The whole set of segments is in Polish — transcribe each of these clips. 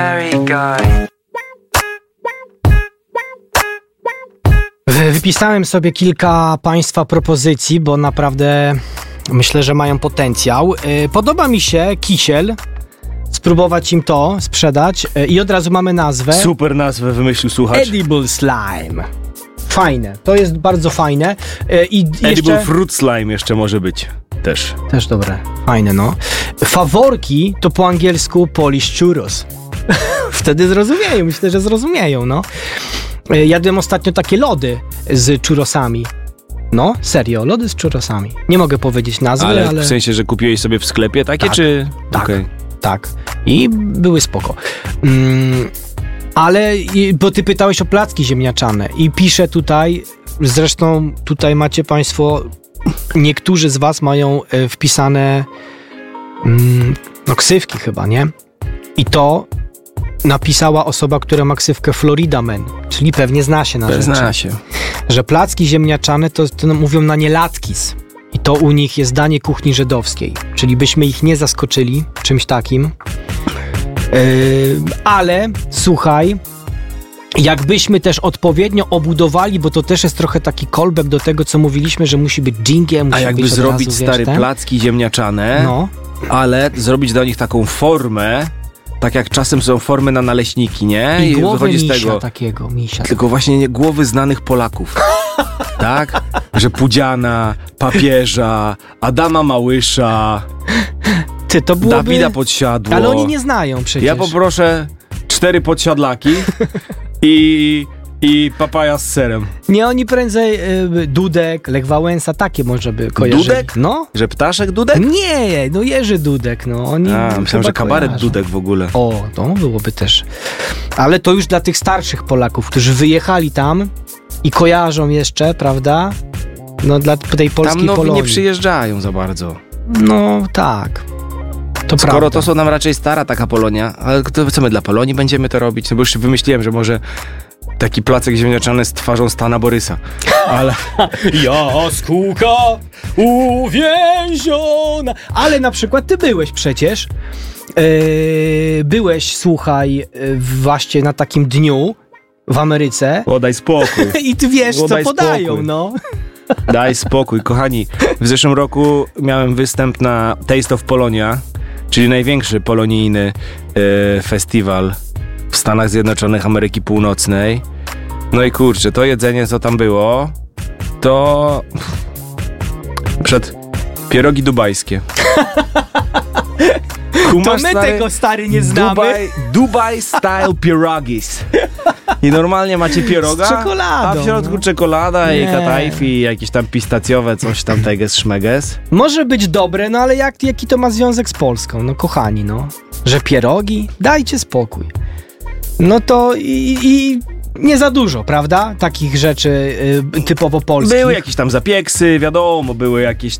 Wypisałem sobie kilka Państwa propozycji, bo naprawdę myślę, że mają potencjał. Podoba mi się kisiel. Spróbować im to sprzedać i od razu mamy nazwę. Super nazwę wymyślił słuchacz. Edible Slime. Fajne, to jest bardzo fajne. Edible Fruit Slime jeszcze może być. Też dobre. Fajne, no. Faworki to po angielsku Polish churros. Wtedy zrozumieją, myślę, że zrozumieją, no. Jadłem ostatnio takie lody z churrosami. No, serio, lody z churrosami. Nie mogę powiedzieć nazwy, ale... w sensie, że kupiłeś sobie w sklepie takie, tak, czy... Tak, okay. Tak. I były spoko. Bo ty pytałeś o placki ziemniaczane i piszę tutaj, zresztą tutaj macie Państwo, niektórzy z was mają wpisane ksywki chyba, nie? I to napisała osoba, która ma ksywkę Florida Man, czyli pewnie zna się na rzeczy. Zna się. Że placki ziemniaczane to mówią na nie latkis. I to u nich jest danie kuchni żydowskiej. Czyli byśmy ich nie zaskoczyli czymś takim. Ale słuchaj, jakbyśmy też odpowiednio obudowali, bo to też jest trochę taki callback do tego, co mówiliśmy, że musi być dżingiel, musi być. A jakby być zrobić razu, stare placki ziemniaczane, ale zrobić do nich taką formę, tak jak czasem są formy na naleśniki, nie? I głowy wychodzi misia z tego. takiego, misia. Tylko właśnie nie głowy znanych Polaków. Tak? Że Pudziana, Papieża, Adama Małysza, to byłoby... Dawida Podsiadło. Ale oni nie znają przecież. Ja poproszę 4 podsiadlaki i papaja z serem. Nie, oni prędzej Dudek, Lech Wałęsa, takie może by kojarzyli. Dudek? No. Że Ptaszek Dudek? Nie, no Jerzy Dudek, no. Oni myślałem, że kabaret kojarzą. Dudek w ogóle. O, to byłoby też. Ale to już dla tych starszych Polaków, którzy wyjechali tam i kojarzą jeszcze, prawda? No dla tej polskiej tam nowi Polonii. nie przyjeżdżają za bardzo. No tak. Skoro prawda. To są nam raczej stara taka Polonia, ale to co my dla Polonii będziemy to robić? No bo już wymyśliłem, że może taki placek ziemniaczany z twarzą Stana Borysa. Ale... Jaskółka uwięziona. Ale na przykład ty byłeś przecież. Byłeś, słuchaj, właśnie na takim dniu w Ameryce. O, daj spokój. I ty wiesz, co podają, spokój. No. Daj spokój, kochani. W zeszłym roku miałem występ na Taste of Polonia, czyli największy polonijny festiwal w Stanach Zjednoczonych Ameryki Północnej. No i kurczę, to jedzenie, co tam było, to pierogi dubajskie. To my tego, stary, nie znamy. Dubai style pierogis. I normalnie macie pieroga, z czekoladą, a w środku czekolada i katajfi i jakieś tam pistacjowe, coś tam teges, szmeges. Może być dobre, no ale jaki to ma związek z Polską? No kochani, no. Że pierogi? Dajcie spokój. No to i nie za dużo, prawda? Takich rzeczy typowo polskich. Były jakieś tam zapieksy, wiadomo, były jakieś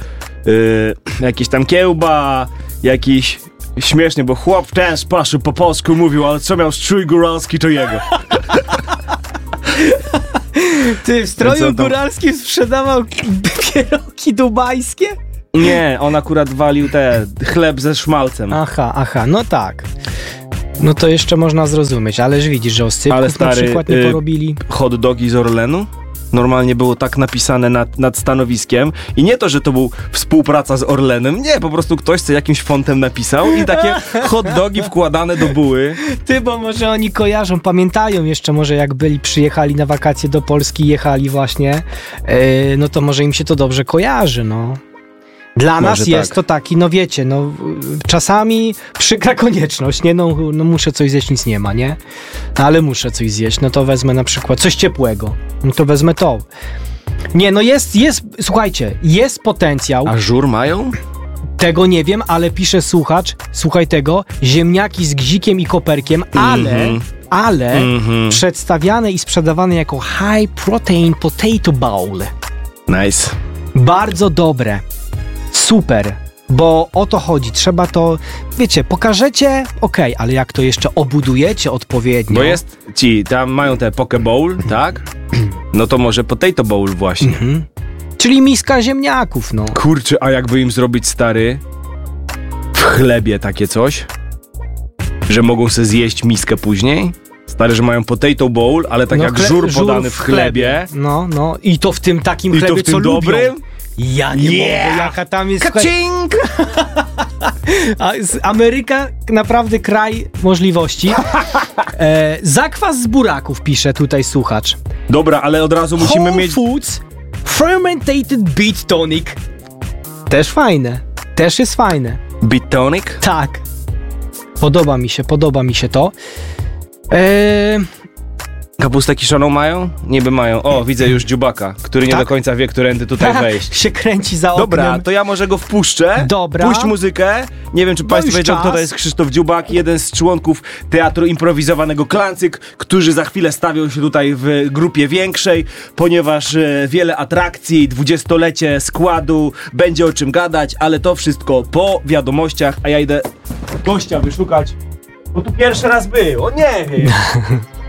tam kiełba, jakiś... Śmiesznie, bo chłop w ten sposób po polsku mówił, ale co miał strój góralski, to jego. Ty w stroju góralskim sprzedawał pierogi dubajskie? Nie, on akurat walił chleb ze szmalcem. Aha, no tak. No to jeszcze można zrozumieć, ależ widzisz, że oscypków na przykład nie porobili. Hot dogi z Orlenu? Normalnie było tak napisane nad stanowiskiem i nie to, że to był współpraca z Orlenem, nie, po prostu ktoś co jakimś fontem napisał i takie hot dogi wkładane do buły. Ty, bo może oni kojarzą, pamiętają jeszcze może jak przyjechali na wakacje do Polski, jechali właśnie, no to może im się to dobrze kojarzy, no. Dla może nas jest to taki, no wiecie, no czasami przykra konieczność, nie? No muszę coś zjeść, nic nie ma, nie? Ale muszę coś zjeść, no to wezmę na przykład coś ciepłego, no to wezmę to. Nie, no jest, słuchajcie, jest potencjał. A żur mają? Tego nie wiem, ale pisze słuchacz, słuchaj tego, ziemniaki z gzikiem i koperkiem, ale przedstawiane i sprzedawane jako high protein potato bowl. Nice. Bardzo dobre. Super, bo o to chodzi, trzeba to, wiecie, pokażecie, okej, ale jak to jeszcze obudujecie odpowiednio. Bo jest tam mają te poke bowl, tak? No to może potato bowl właśnie. Czyli miska ziemniaków, no. Kurczę, a jakby im zrobić, stary, w chlebie takie coś? że mogą sobie zjeść miskę później. Stary, że mają potato bowl, ale tak jak żur podany w chlebie. No. I to w tym takim chlebie, co dobrym? lubią. Ja nie mogę, jaka tam jest... Kacink! Ameryka naprawdę kraj możliwości. Zakwas z buraków, pisze tutaj słuchacz. Dobra, ale od razu musimy Whole mieć... Foods Fermented Beet Tonic. Też fajne. Też jest fajne. Beet tonic? Tak. Podoba mi się to. Kapustę kiszoną mają? Niby mają. O, widzę już dziubaka, który nie do końca wie, którędy tutaj wejść. Się kręci za oknem. Dobra, to ja może go wpuszczę. Dobra. Puść muzykę. Nie wiem, czy państwo wiedzą, kto to jest Krzysztof Dziubak, jeden z członków Teatru Improwizowanego Klancyk, którzy za chwilę stawią się tutaj w grupie większej, ponieważ wiele atrakcji, 20-lecie składu, będzie o czym gadać, ale to wszystko po wiadomościach, a ja idę gościa wyszukać, bo tu pierwszy raz był, o nie wiem.